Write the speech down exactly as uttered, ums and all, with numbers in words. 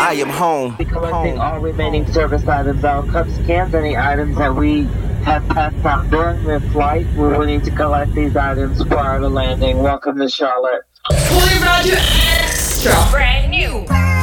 I am home. Be collecting Home. all remaining service items. Our cup scans any items that we have passed out during the flight. We will need to collect these items prior to landing. Welcome to Charlotte. Pony Radio Extra. Brand new.